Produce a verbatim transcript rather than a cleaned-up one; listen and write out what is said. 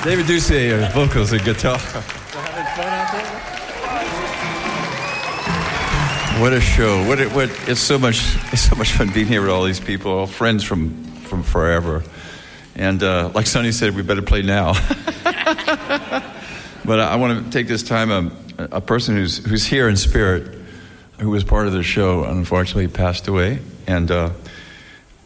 David Ducey, uh, vocals and guitar. What a show! What it, what it's so much it's so much fun being here with all these people, all friends from from forever. And uh, like Sonny said, we better play now. But I, I want to take this time. Um, a person who's who's here in spirit, who was part of the show, unfortunately passed away, and uh,